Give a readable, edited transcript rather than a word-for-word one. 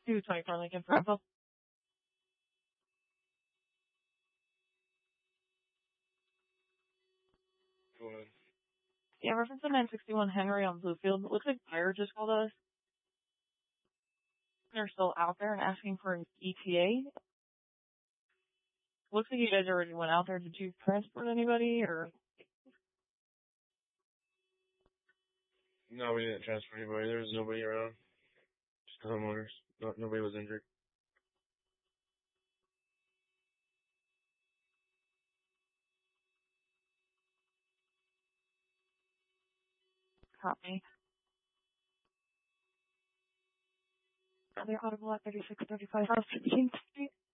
224 Lincoln Bravo. Go ahead. Yeah, reference to 961 Henry on Bluefield. It looks like Fire just called us. They're still out there and asking for an ETA. Looks like you guys already went out there. Did you transport anybody or? No, we didn't transfer anybody. There was nobody around. Just the homeowners. Nobody was injured. Copy. Other audible at 3635 South 16th Street.